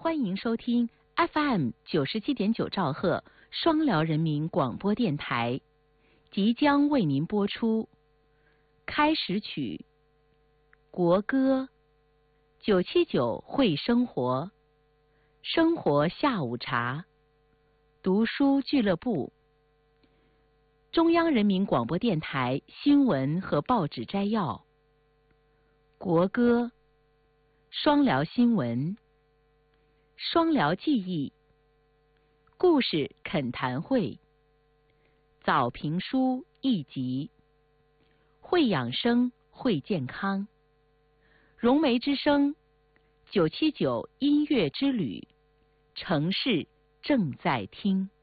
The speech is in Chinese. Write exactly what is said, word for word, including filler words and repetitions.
欢迎收听 F M 九十七点九兆赫双辽人民广播电台，即将为您播出开始曲、国歌、九七九会生活、生活下午茶、读书俱乐部、中央人民广播电台新闻和报纸摘要、国歌、双辽新闻、双辽记忆、故事恳谈会、早评书一集、会养生会健康、融媒之声、九七九音乐之旅，城市正在听。